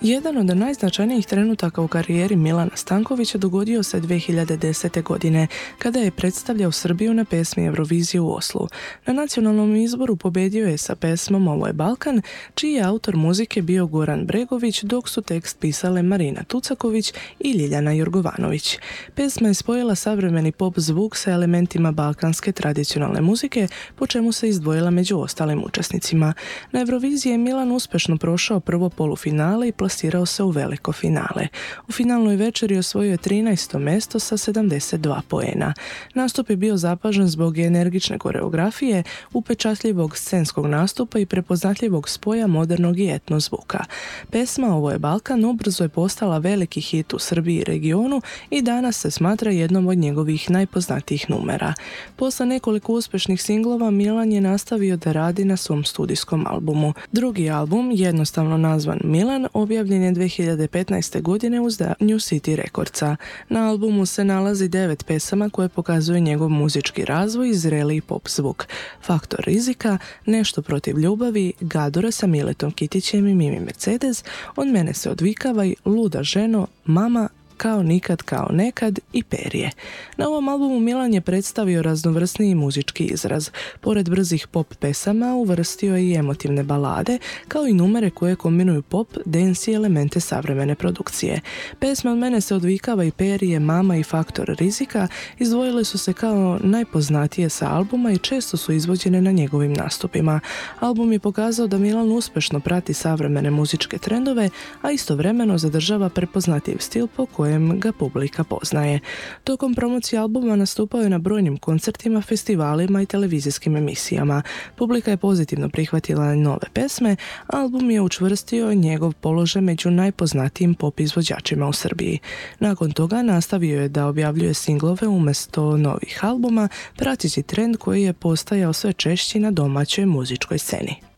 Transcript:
Jedan od najznačajnijih trenutaka u karijeri Milana Stankovića dogodio se 2010. godine, kada je predstavljao Srbiju na pesmi Eurovizije u Oslu. Na nacionalnom izboru pobedio je sa pesmom Ovo je Balkan, čiji je autor muzike bio Goran Bregović, dok su tekst pisale Marina Tucaković i Ljiljana Jorgovanović. Pesma je spojila savremeni pop zvuk sa elementima balkanske tradicionalne muzike, po čemu se izdvojila među ostalim učesnicima. Na Euroviziji je Milan uspješno prošao prvo polufinale i plasirao se u veliko finale. U finalnoj večeri osvojio je 13. mjesto sa 72 poena. Nastup je bio zapažen zbog energične koreografije, upečatljivog scenskog nastupa i prepoznatljivog spoja modernog i etno zvuka. Pesma Ovo je Balkan ubrzo je postala veliki hit u Srbiji i regionu i danas se smatra jednom od njegovih najpoznatijih numera. Posle nekoliko uspješnih singlova Milan je nastavio da radi na svom studijskom albumu. Drugi album, jednostavno nazvan Milan, objavljen je 2015. godine uz New City Recordsa. Na albumu se nalazi 9 pesama koje pokazuju njegov muzički razvoj i zreliji pop zvuk. Faktor rizika, Nešto protiv ljubavi, Gadora sa Miletom Kitićem i Mimi Mercedes, Od mene se odvikavaj, Luda ženo, Mama, Kao nikad, kao nekad i Perje. Na ovom albumu Milan je predstavio raznovrsniji muzički izraz. Pored brzih pop pesama uvrstio je i emotivne balade, kao i numere koje kombinuju pop, dance i elemente savremene produkcije. Pesme Od mene se odvikava i Perje, Mama i Faktor rizika izdvojile su se kao najpoznatije sa albuma i često su izvođene na njegovim nastupima. Album je pokazao da Milan uspješno prati savremene muzičke trendove, a istovremeno zadržava prepoznatljiv stil po kojem ga publika poznaje. Tokom promocije albuma nastupao je na brojnim koncertima, festivalima i televizijskim emisijama. Publika je pozitivno prihvatila nove pesme, a album je učvrstio njegov položaj među najpoznatijim pop izvođačima u Srbiji. Nakon toga nastavio je da objavljuje singlove umjesto novih albuma, prateći trend koji je postajao sve češći na domaćoj muzičkoj sceni.